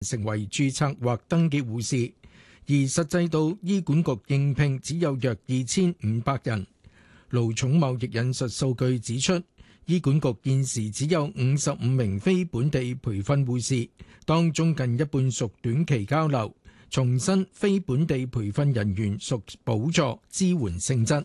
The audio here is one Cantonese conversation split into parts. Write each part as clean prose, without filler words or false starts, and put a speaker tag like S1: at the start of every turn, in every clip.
S1: 成為註冊或登記護士，而實際到醫管局應聘只有約2500人。盧寵茂亦引述數據指出，醫管局現時只有55名非本地培訓護士，當中近一半屬短期交流。重申非本地培訓人員屬補助支援性質。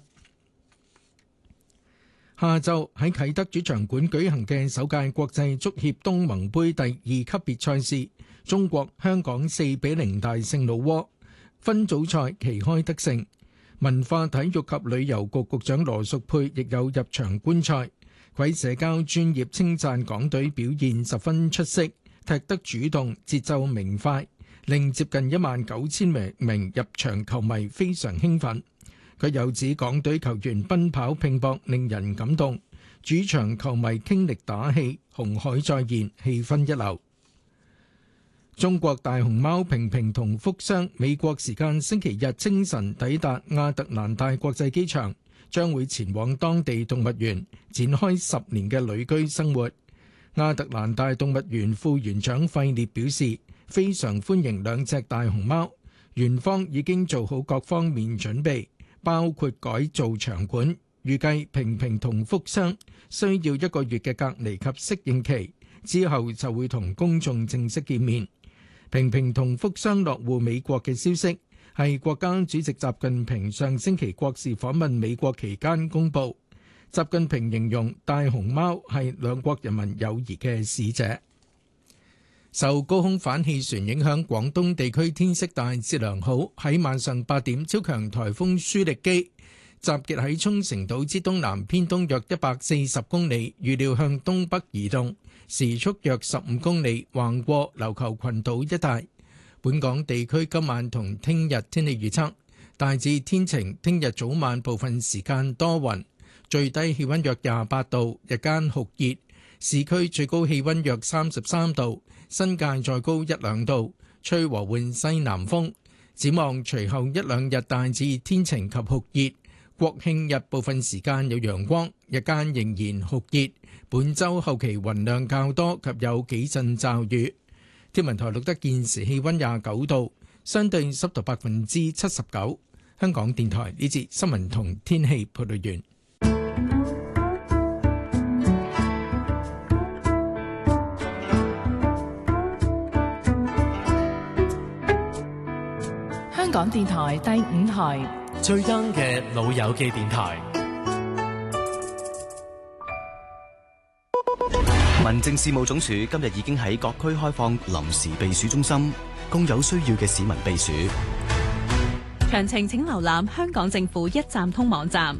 S1: 下晝喺啟德主場館舉行嘅首屆國際足協東盟杯第2級別賽事，中國香港4-0大勝老撾，分組賽旗開得勝。文化體育及旅遊局局長羅淑佩亦有入場觀賽，佢喺社交專頁稱讚港隊表現十分出色，踢得主動，節奏明快，令接近19000名入場球迷非常興奮。佢又指港隊球員奔跑拼搏令人感動，主場球迷傾力打氣，紅海再現，氣氛一流。中國大熊貓平平同福箱美國時間星期日清晨抵達亞特蘭大國際機場，將會前往當地動物園展開10年嘅旅居生活。亞特蘭大動物園副園長費列表示，非常歡迎兩隻大熊貓，園方已經做好各方面準備，包括改造場館，預計平平同福箱需要1個月嘅隔離及適應期，之後就會同公眾正式見面。平平同福箱落戶美國嘅消息係國家主席習近平上星期國事訪問美國期間公佈。習近平形容大熊貓係兩國人民友誼嘅使者。受高空反氣旋影響，廣東地區天色大致良好。喺晚上8點，超強颱風舒力基集結喺沖繩島之東南偏東約140公里，預料向東北移動，時速約15公里，橫過琉球群島一帶。本港地區今晚同聽日天氣預測大致天晴，聽日早晚部分時間多雲，最低氣溫約28度，日間酷熱，市區最高氣溫約33度，新界再高1-2度，吹和緩西南風。展望隨後1-2日大致天晴及酷熱，國慶日部分時間有陽光，日間仍然酷熱。本週後期雲量較多及有幾陣驟雨。天文台錄得現時氣溫29度，相對濕度79%。香港電台呢節新聞同天氣報道完。
S2: 香港電台第5台
S3: 最 young 嘅老友記電台。
S4: 民政事務總署今日已經喺各區開放臨時避暑中心，供有需要嘅市民避暑。
S5: 詳情請瀏覽香港政府一站通網站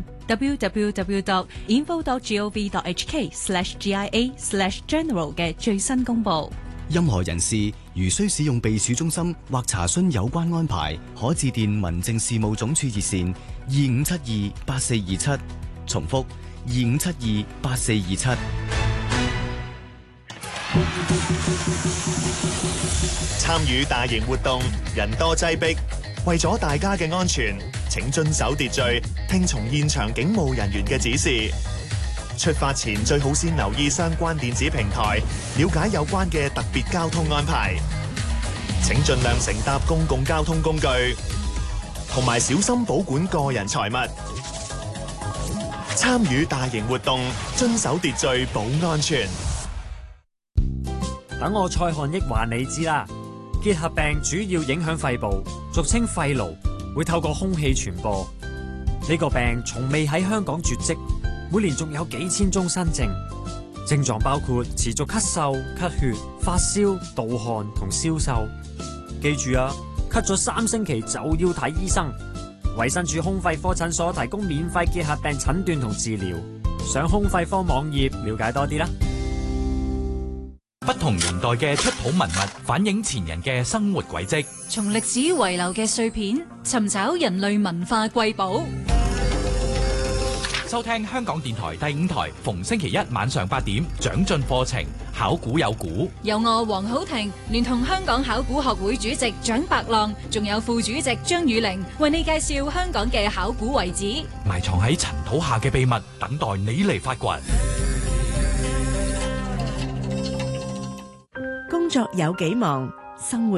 S5: www.info.gov.hk/GIA/general 嘅最新公佈。
S4: 任何人士如需使用避暑中心或查詢有關安排，可致電民政事務總署熱線25728427，重複25728427。
S6: 參與大型活動，人多擠迫，為咗大家嘅安全，請遵守秩序，聽從現場警務人員嘅指示。出發前最好先留意相關電子平台，了解有關嘅特別交通安排。請盡量乘搭公共交通工具，同埋小心保管個人財物。參與大型活動，遵守秩序，保安全。
S7: 等我蔡漢益話你知啦。結核病主要影響肺部，俗稱肺癆，會透過空氣傳播。呢個病從未喺香港絕跡，每年仲有幾千宗新症。症狀包括持續咳嗽、咳血、發燒、盜汗同消瘦。記住啊，咳咗3星期就要睇醫生。衛生署胸肺科診所提供免費結核病診斷同治療，上胸肺科網頁了解多啲啦。
S8: 不同年代嘅出土文物反映前人嘅生活軌跡，
S9: 從歷史遺留嘅碎片尋找人類文化瑰寶。
S8: 收聽香港電台第5台，逢星期一晚上8點，長進課程，考古有古。
S9: 由我黃好婷聯同香港考古學會主席蔣白浪，仲有副主席張宇玲，為你介紹香港嘅考古遺址，
S8: 埋藏喺塵土下嘅秘密，等待你嚟發掘。
S10: 工作有幾忙，
S5: 生活